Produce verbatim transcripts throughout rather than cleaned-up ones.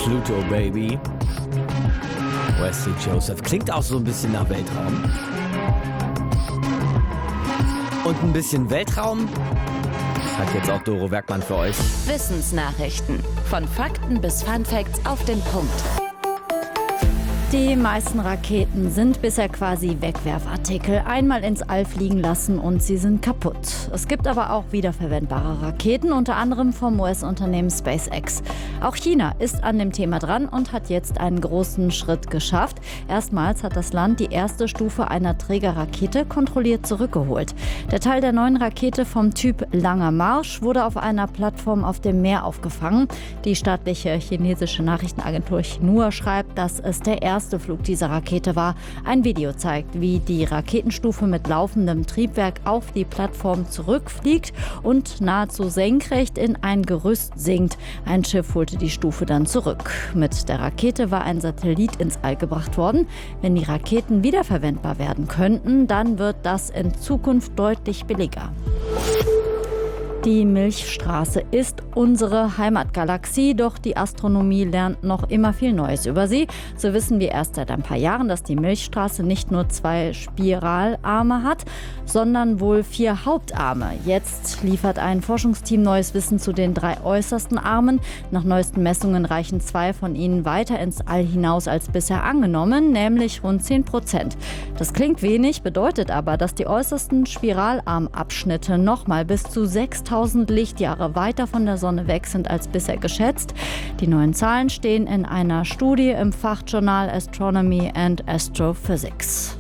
Pluto Baby. Wesley Joseph. Klingt auch so ein bisschen nach Weltraum. Und ein bisschen Weltraum hat jetzt auch Doro Werkmann für euch. Wissensnachrichten. Von Fakten bis Funfacts auf den Punkt. Die meisten Raketen sind bisher quasi Wegwerfartikel. Einmal ins All fliegen lassen und sie sind kaputt. Es gibt aber auch wiederverwendbare Raketen, unter anderem vom U S-Unternehmen SpaceX. Auch China ist an dem Thema dran und hat jetzt einen großen Schritt geschafft. Erstmals hat das Land die erste Stufe einer Trägerrakete kontrolliert zurückgeholt. Der Teil der neuen Rakete vom Typ Langer Marsch wurde auf einer Plattform auf dem Meer aufgefangen. Die staatliche chinesische Nachrichtenagentur Xinhua schreibt, dass es der erste Flug dieser Rakete war. Ein Video zeigt, wie die Raketenstufe mit laufendem Triebwerk auf die Plattform zurückfliegt und nahezu senkrecht in ein Gerüst sinkt. Ein Schiff holte die Stufe dann zurück. Mit der Rakete war ein Satellit ins All gebracht worden. Wenn die Raketen wiederverwendbar werden könnten, dann wird das in Zukunft deutlich billiger. Die Milchstraße ist unsere Heimatgalaxie, doch die Astronomie lernt noch immer viel Neues über sie. So wissen wir erst seit ein paar Jahren, dass die Milchstraße nicht nur zwei Spiralarme hat, sondern wohl vier Hauptarme. Jetzt liefert ein Forschungsteam neues Wissen zu den drei äußersten Armen. Nach neuesten Messungen reichen zwei von ihnen weiter ins All hinaus als bisher angenommen, nämlich rund zehn Prozent. Das klingt wenig, bedeutet aber, dass die äußersten Spiralarmabschnitte nochmal bis zu sechstausend Lichtjahre weiter von der Sonne weg sind als bisher geschätzt. Die neuen Zahlen stehen in einer Studie im Fachjournal Astronomy and Astrophysics.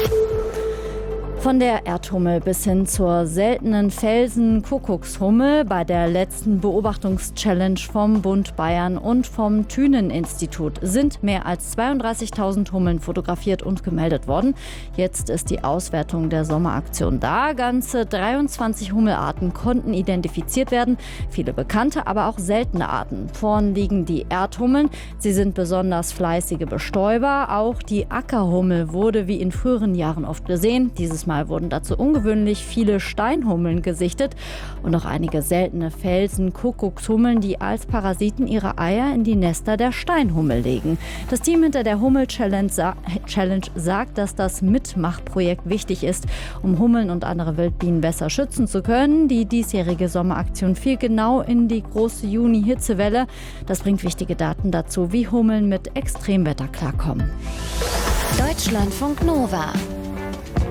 Von der Erdhummel bis hin zur seltenen Felsen-Kuckuckshummel bei der letzten Beobachtungschallenge vom Bund Bayern und vom Thünen-Institut sind mehr als zweiunddreißigtausend Hummeln fotografiert und gemeldet worden. Jetzt ist die Auswertung der Sommeraktion da. Ganze dreiundzwanzig Hummelarten konnten identifiziert werden. Viele bekannte, aber auch seltene Arten. Vorn liegen die Erdhummeln. Sie sind besonders fleißige Bestäuber. Auch die Ackerhummel wurde wie in früheren Jahren oft gesehen. Dieses Mal wurden dazu ungewöhnlich viele Steinhummeln gesichtet und auch einige seltene Felsen-Kuckuckshummeln, die als Parasiten ihre Eier in die Nester der Steinhummel legen. Das Team hinter der Hummel-Challenge sa- Challenge sagt, dass das Mitmachprojekt wichtig ist, um Hummeln und andere Wildbienen besser schützen zu können. Die diesjährige Sommeraktion fiel genau in die große Juni-Hitzewelle. Das bringt wichtige Daten dazu, wie Hummeln mit Extremwetter klarkommen. Deutschlandfunk Nova.